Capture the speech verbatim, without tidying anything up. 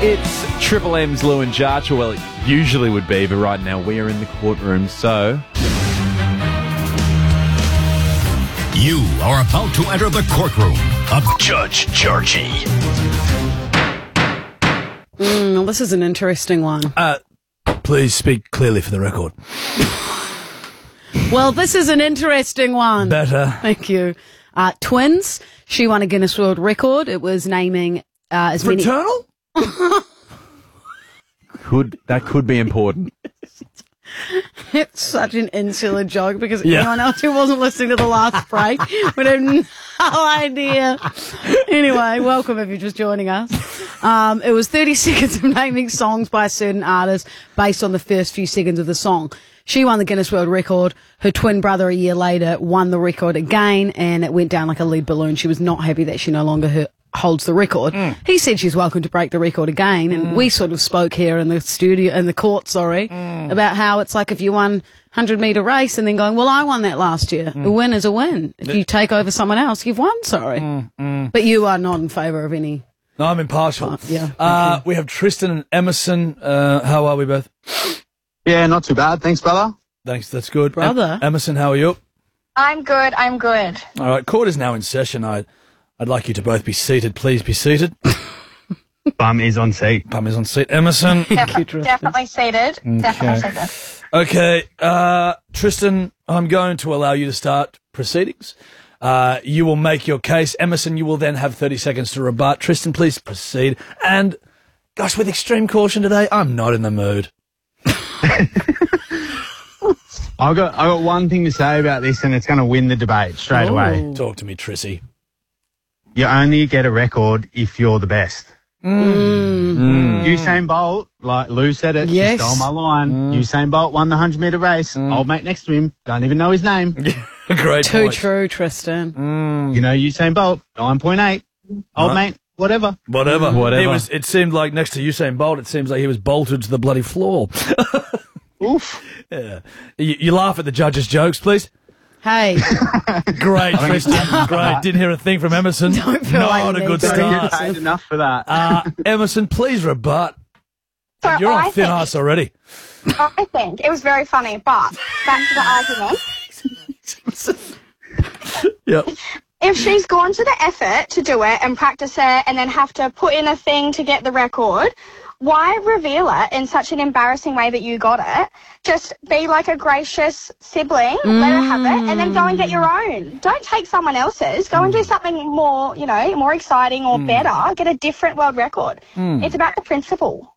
It's Triple M's Lou and Jarch, or well, it usually would be, but right now we are in the courtroom, so... You are about to enter the courtroom of Judge Jarchy. Mm, this is an interesting one. Uh, please speak clearly for the record. Well, this is an interesting one. Better. Thank you. Uh, twins. She won a Guinness World Record. It was naming uh, as many... Fraternal? Could that could be important. It's such an insular joke because Yeah. anyone else who wasn't listening to the last break would have no idea. Anyway, welcome if you're just joining us. Um, it was thirty seconds of naming songs by a certain artist based on the first few seconds of the song. She won the Guinness World Record. Her twin brother a year later won the record again, and it went down like a lead balloon. She was not happy that she no longer her, holds the record. Mm. He said she's welcome to break the record again, and mm. we sort of spoke here in the studio, in the court, sorry, mm. about how it's like if you won one hundred metre race and then going, well, I won that last year. Mm. A win is a win. If you take over someone else, you've won, sorry. Mm. Mm. But you are not in favour of any... No, I'm impartial. Oh, yeah. Uh, we have Tristan and Emerson. Uh, how are we both? Yeah, not too bad. Thanks, brother. Thanks, that's good. Brother. Em- Emerson, how are you? I'm good, I'm good. All right, court is now in session. I, I'd like you to both be seated. Please be seated. Bum is on seat. Bum is on seat. Emerson. Def- definitely seated. Okay. Definitely seated. Okay, uh, Tristan, I'm going to allow you to start proceedings. Uh, you will make your case. Emerson, you will then have thirty seconds to rebut. Tristan, please proceed. And, gosh, with extreme caution today, I'm not in the mood. I've got, I've got one thing to say about this, and it's going to win the debate straight Ooh. away. Talk to me, Trissy. You only get a record if you're the best. Mm. Mm. Usain Bolt, like Lou said it, Yes. she stole my line. Mm. Usain Bolt won the one hundred metre race. Mm. Old mate next to him, don't even know his name. Great Too point. true, Tristan. Mm. You know Usain Bolt, nine point eight. Old Right. mate, whatever. Whatever. Whatever. It, was, it seemed like next to Usain Bolt, it seems like he was bolted to the bloody floor. Oof. Yeah. You, you laugh at the judge's jokes, please. Hey, Great, Tristan. Great. Didn't hear a thing from Emerson. Don't feel Not like a you good need to. start. Paid enough for that. Uh, Emerson, please rebut. So You're on I thin think, ice already. I think it was very funny, but back to the argument. Yep. If she's gone to the effort to do it and practice it and then have to put in a thing to get the record, why reveal it in such an embarrassing way that you got it? Just be like a gracious sibling, mm. let her have it, and then go and get your own. Don't take someone else's. Go mm. and do something more, you know, more exciting or mm. better. Get a different world record. Mm. It's about the principle.